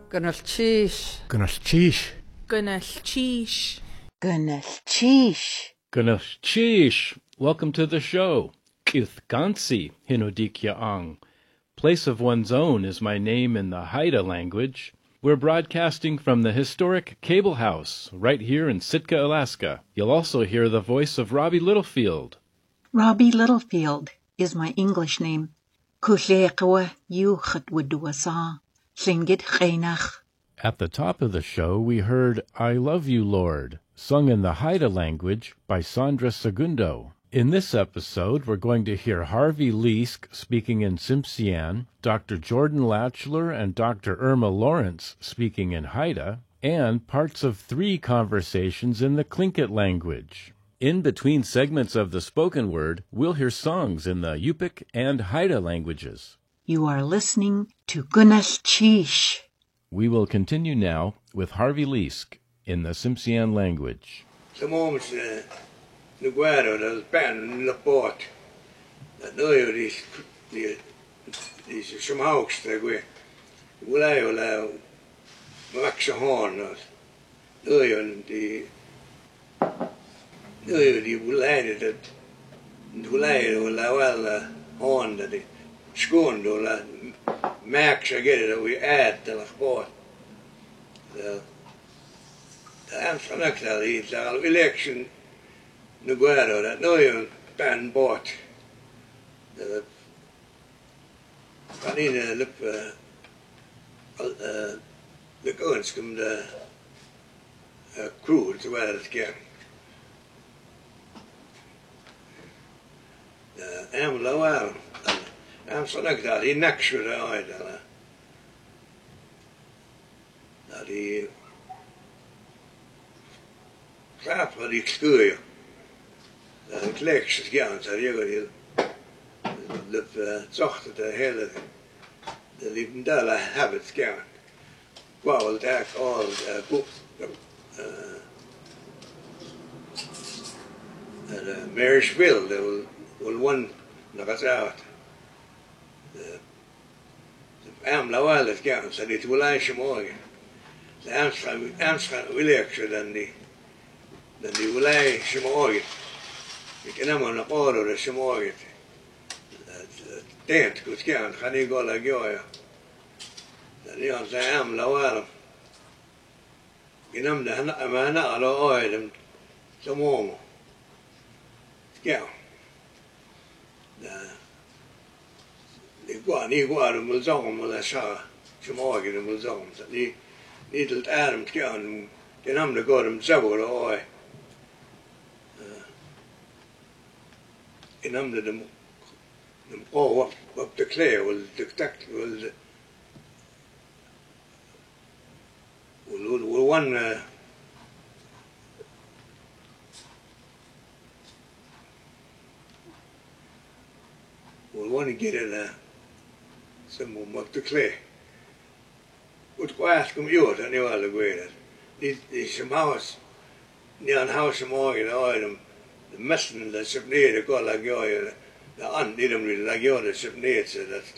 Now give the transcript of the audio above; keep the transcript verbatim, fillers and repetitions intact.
Gunalchish. Gunalchish. Gunalchish. Gunalchish. Gunalchish. Welcome to the show. Kithgansi Hinodikya Ang. Place of one's own is my name in the Haida language. We're broadcasting from the historic Cable House right here in Sitka, Alaska. You'll also hear the voice of Robbie Littlefield. Robbie Littlefield is my English name. Kuleqwa yuchat wuduasa. Singit khainach. At the top of the show, we heard I Love You, Lord, sung in the Haida language by Sandra Segundo. In this episode, we're going to hear Harvey Leask speaking in Tsimshian, Doctor Jordan Latchler and Doctor Irma Lawrence speaking in Haida, and parts of three conversations in the Tlingit language. In between segments of the spoken word, we'll hear songs in the Yupik and Haida languages. You are listening to Gunalchish. We will continue now with Harvey Leask in the Tsimshian language. Nuguero, dat ben la port. Dat nou die die die smauks daar we. Wala wala maxa horn. Nou die nou die wala dat wala wala wala horn dat die schoon wala max again dat we add de la port. De de Amsterdam daar die daar election Nuguero, dat nou je ben bought. Dat kan in de lip de koens komt de crew terwijl het kan. De Amlo wel. Am zo nog dat die niks weer uit. Dat die slaap van die schuur. Het leek zich gaan, zei je, dat zocht de hele, de lieve delen hebben het gaan. Wauw, het echt al boek, de Marysville, de wil one nog eens uit. De Amla wel het gaan, zei dit wil eindje morgen. De Amsterdam, Amsterdam wil ik zo dan die, dan die wil eindje morgen. Ik ken hem nog oren de smoget. Het tent goed gaan, ga niet go la gioia. Dat die aan zijn am la warm. Ik nam de hana amana ala oidem samomo. Ja. Da. Die gwa ni gwa de mulzong mul sa. Smoget de mulzong. Die niet het adem gaan. Die nam de go dem zabor oi. In amde de de oh op op de klei wil de takt wil wil wil one wil one get in some op de klei wat kwaad kom je dan niet wel goed die die smaus niet aan huis morgen oudem de messen dat ze neer de kolla goeie de aan die hem de goeie de ze neer ze dat